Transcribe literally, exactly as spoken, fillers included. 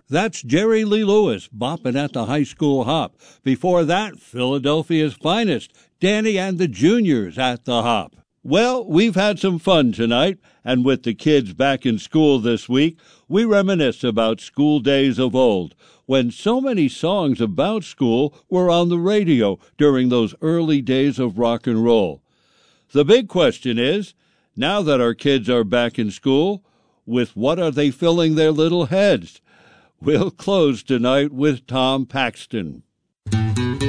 That's Jerry Lee Lewis bopping at the high school hop. Before that, Philadelphia's finest, Danny and the Juniors at the hop. Well, we've had some fun tonight, and with the kids back in school this week, we reminisce about school days of old, when so many songs about school were on the radio during those early days of rock and roll. The big question is, now that our kids are back in school, with what are they filling their little heads? We'll close tonight with Tom Paxton.